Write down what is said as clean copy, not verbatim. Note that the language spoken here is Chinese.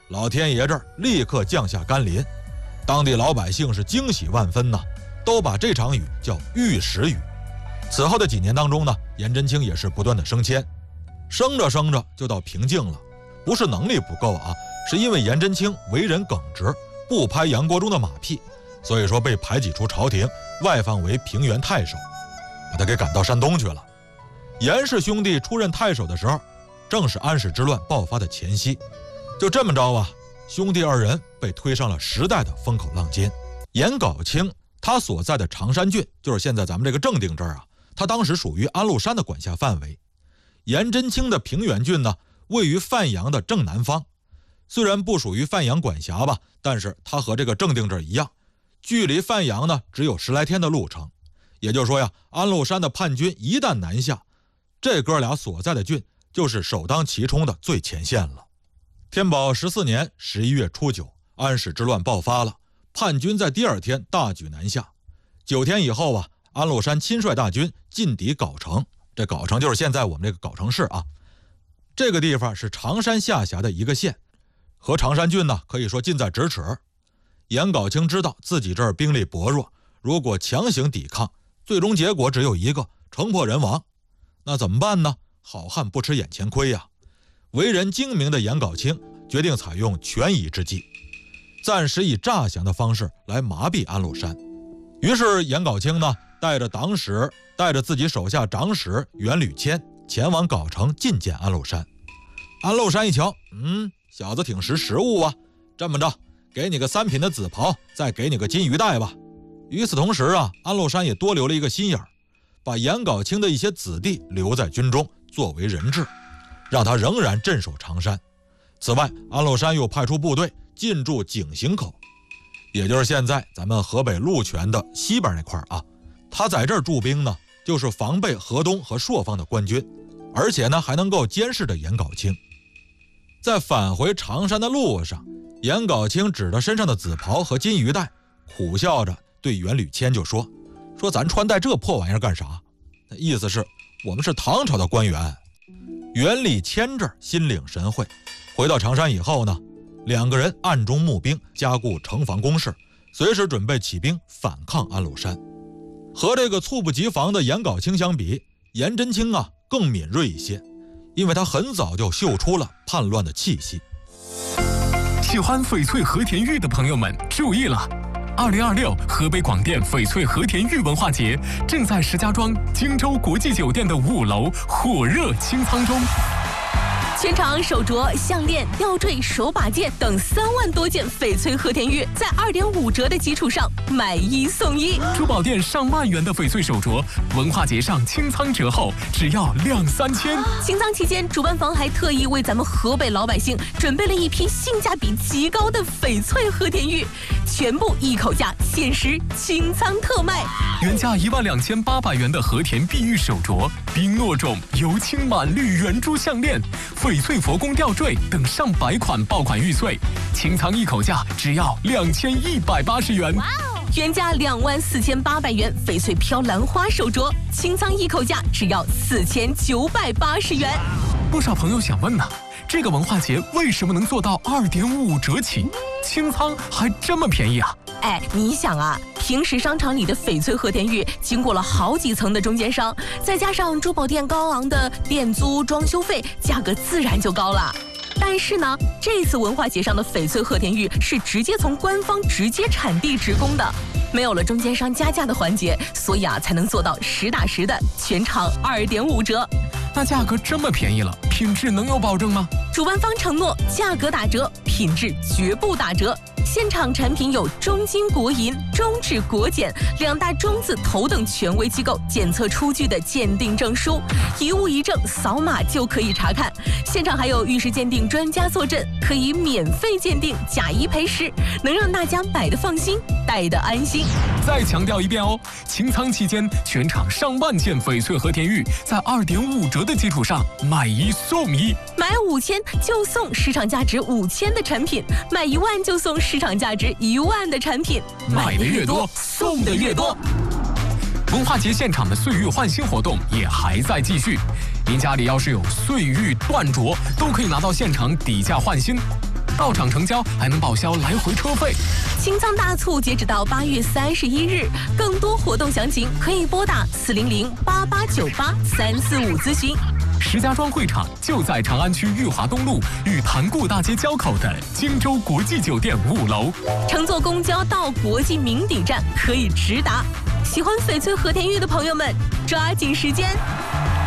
老天爷这儿立刻降下甘霖，当地老百姓是惊喜万分呐，都把这场雨叫玉石雨。此后的几年当中呢，颜真卿也是不断的升迁，升着升着就到平静了，不是能力不够啊，是因为颜真卿为人耿直，不拍杨国忠的马屁，所以说被排挤出朝廷，外放为平原太守，把他给赶到山东去了。颜氏兄弟出任太守的时候，正是安史之乱爆发的前夕，就这么着啊，兄弟二人被推上了时代的风口浪尖。颜杲卿他所在的常山郡，就是现在咱们这个正定这儿啊，他当时属于安禄山的管辖范围。颜真卿的平原郡呢，位于范阳的正南方，虽然不属于范阳管辖吧，但是它和这个正定这儿一样，距离范阳呢只有10来天的路程。也就是说呀，安禄山的叛军一旦南下，这哥俩所在的郡就是首当其冲的最前线了。天宝14年11月初9，安史之乱爆发了，叛军在第二天大举南下。9天以后啊，安禄山亲率大军进抵藁城，这藁城就是现在我们这个藁城市啊。这个地方是常山下辖的一个县，和常山郡呢可以说近在咫尺。颜杲卿知道自己这儿兵力薄弱，如果强行抵抗，最终结果只有一个，城破人亡。那怎么办呢？好汉不吃眼前亏呀。为人精明的颜杲卿决定采用权宜之计，暂时以诈降的方式来麻痹安禄山。于是颜杲卿呢，带着自己手下长史袁吕谦前往藁城觐见安禄山。安禄山一瞧，小子挺识时务啊，这么着，给你个3品的紫袍，再给你个金鱼带吧。与此同时啊，安禄山也多留了一个心眼儿，把颜杲卿的一些子弟留在军中作为人质，让他仍然镇守常山。此外，安禄山又派出部队进驻井陉口，也就是现在咱们河北鹿泉的西边那块啊。他在这儿驻兵呢，就是防备河东和朔方的官军，而且呢还能够监视着颜杲卿。在返回常山的路上，颜杲卿指着身上的紫袍和金鱼带，苦笑着对袁吕谦就说咱穿戴这破玩意儿干啥？那意思是我们是唐朝的官员。袁吕谦这儿心领神会，回到常山以后呢，两个人暗中募兵，加固城防工事，随时准备起兵反抗安禄山。和这个猝不及防的颜杲卿相比，颜真卿啊更敏锐一些，因为他很早就嗅出了叛乱的气息。 喜欢翡翠和田玉的朋友们注意了，2026河北广电翡翠和田玉文化节正在石家庄荆州国际酒店的5楼火热清仓中。 全场手镯、项链、吊坠、手把件等3万多件翡翠和田玉，在2.5折的基础上买1送1。 珠宝店上万元的翡翠手镯，文化节上清仓折后只要2、3千。 清仓期间，主办方还特意为咱们河北老百姓准备了一批性价比极高的翡翠和田玉，全部一口价，限时清仓特卖。 原价12800元的和田碧玉手镯、冰诺种油青满绿圆珠项链、翡翠佛宫吊坠等上百款爆款玉碎，清仓一口价只要2180元。 原价24800元翡翠飘兰花手镯，清仓一口价只要4980元。 不少朋友想问呢，这个文化节为什么能做到2.5折起，清仓还这么便宜啊？ 你想啊，平时商场里的翡翠和田玉经过了好几层的中间商，再加上珠宝店高昂的店租、装修费，价格自然就高了。但是呢，这次文化节上的翡翠和田玉是直接从官方直接产地直供的，没有了中间商加价的环节，所以才能做到实打实的全场2.5折。 那价格这么便宜了，品质能有保证吗？ 主办方承诺价格打折，品质绝不打折。现场产品有中金国银、中质国检2大中字头等权威机构检测出具的鉴定证书，一物一证，扫码就可以查看。现场还有玉石鉴定专家坐镇，可以免费鉴定，假一赔10，能让大家买得放心，戴得安心。 再强调一遍哦，清仓期间全场上万件翡翠和田玉在2.5折的基础上买1送1， 买5000就送市场价值5000的产品，买1万就送市场价值1万的产品， 买的越多，送的越多。文化节现场的岁玉换新活动也还在继续，您家里要是有岁玉断镯，都可以拿到现场底价换新。 到场成交还能报销来回车费。 清仓大促截止到8月31日，更多活动详情可以拨打400-8898-345咨询。 石家庄会场就在长安区裕华东路与潭固大街交口的荆州国际酒店5楼。 乘坐公交到国际名鼎站可以直达。喜欢翡翠和田玉的朋友们，抓紧时间。